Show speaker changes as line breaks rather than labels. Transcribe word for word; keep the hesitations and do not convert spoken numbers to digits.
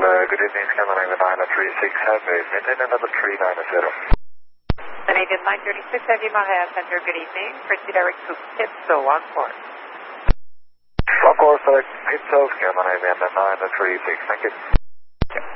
Uh, good evening, Canadian nine three six, have a maintainer number three nine zero.
Canadian nine thirty-six, Heavy Maria Center, good evening. Proceed direct to Pitso, one four.
Of course, uh, Pitso, Canadian nine three six, thank you.